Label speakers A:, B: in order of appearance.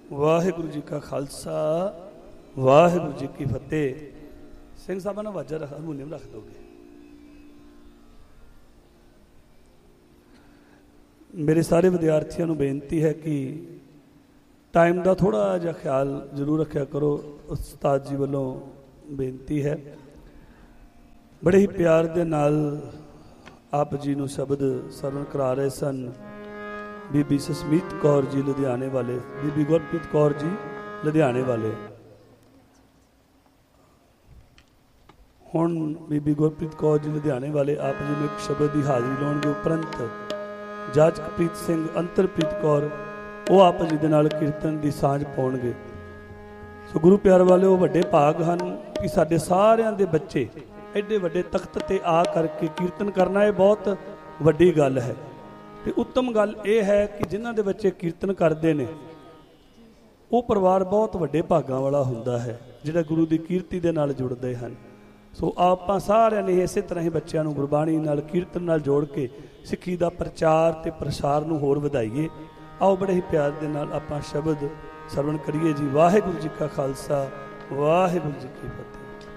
A: ਵਾਹਿਗੁਰੂ ਜੀ ਕਾ ਖਾਲਸਾ ਵਾਹਿਗੁਰੂ ਜੀ ਕੀ ਫਤਿਹ। ਸਿੰਘ ਸਾਹਿਬਾਂ ਨਾਲ ਵਾਜਾ ਹਾਰਮੋਨੀਅਮ ਰੱਖ ਦੋਗੇ। ਮੇਰੇ ਸਾਰੇ ਵਿਦਿਆਰਥੀਆਂ ਨੂੰ ਬੇਨਤੀ ਹੈ ਕਿ ਟਾਈਮ ਦਾ ਥੋੜ੍ਹਾ ਜਿਹਾ ਖਿਆਲ ਜ਼ਰੂਰ ਰੱਖਿਆ ਕਰੋ। ਉਸਤਾਦ ਜੀ ਵੱਲੋਂ ਬੇਨਤੀ ਹੈ। ਬੜੇ ਹੀ ਪਿਆਰ ਦੇ ਨਾਲ ਆਪ ਜੀ ਨੂੰ ਸ਼ਬਦ ਸਰਵਣ ਕਰਾ ਰਹੇ ਸਨ ਬੀਬੀ ਸਸਮੀਤ ਕੌਰ ਜੀ ਲੁਧਿਆਣੇ ਵਾਲੇ, ਬੀਬੀ ਗੁਰਪ੍ਰੀਤ ਕੌਰ ਜੀ ਲੁਧਿਆਣੇ ਵਾਲੇ। ਹੁਣ ਬੀਬੀ ਗੁਰਪ੍ਰੀਤ ਕੌਰ ਜੀ ਲੁਧਿਆਣੇ ਵਾਲੇ ਆਪ ਜੀ ਨੂੰ ਇੱਕ ਸ਼ਬਦ ਦੀ ਹਾਜ਼ਰੀ ਲਾਉਣਗੇ। ਉਪਰੰਤ ਜਾਜਕਪ੍ਰੀਤ ਸਿੰਘ ਅੰਤਰਪ੍ਰੀਤ ਕੌਰ ਉਹ ਆਪ ਜੀ ਦੇ ਨਾਲ ਕੀਰਤਨ ਦੀ ਸਾਂਝ ਪਾਉਣਗੇ। ਸੋ ਗੁਰੂ ਪਿਆਰ ਵਾਲੇ ਉਹ ਵੱਡੇ ਭਾਗ ਹਨ ਕਿ ਸਾਡੇ ਸਾਰਿਆਂ ਦੇ ਬੱਚੇ ਐਡੇ ਵੱਡੇ ਤਖਤ ਤੇ ਆ ਕਰਕੇ ਕੀਰਤਨ ਕਰਨਾ, ਇਹ ਬਹੁਤ ਵੱਡੀ ਗੱਲ ਹੈ। ਤੇ ਉੱਤਮ ਗੱਲ ਇਹ ਹੈ ਕਿ ਜਿਨ੍ਹਾਂ ਦੇ ਬੱਚੇ ਕੀਰਤਨ ਕਰਦੇ ਨੇ ਉਹ ਪਰਿਵਾਰ ਬਹੁਤ ਵੱਡੇ ਭਾਗਾਂ ਵਾਲਾ ਹੁੰਦਾ ਹੈ, ਜਿਹੜਾ ਗੁਰੂ ਦੀ ਕੀਰਤੀ ਦੇ ਨਾਲ ਜੁੜਦੇ ਹਨ। ਸੋ ਆਪਾਂ ਸਾਰਿਆਂ ਨੇ ਇਸੇ ਤਰ੍ਹਾਂ ਹੀ ਬੱਚਿਆਂ ਨੂੰ ਗੁਰਬਾਣੀ ਨਾਲ, ਕੀਰਤਨ ਨਾਲ ਜੋੜ ਕੇ ਸਿੱਖੀ ਦਾ ਪ੍ਰਚਾਰ ਤੇ ਪ੍ਰਸਾਰ ਨੂੰ ਹੋਰ ਵਧਾਈਏ। ਆਓ ਬੜੇ ਹੀ ਪਿਆਰ ਦੇ ਨਾਲ ਆਪਾਂ ਸ਼ਬਦ ਸਰਵਣ ਕਰੀਏ ਜੀ। ਵਾਹਿਗੁਰੂ ਜੀ ਕਾ ਖਾਲਸਾ ਵਾਹਿਗੁਰੂ ਜੀ ਕੀ ਫਤਿਹ।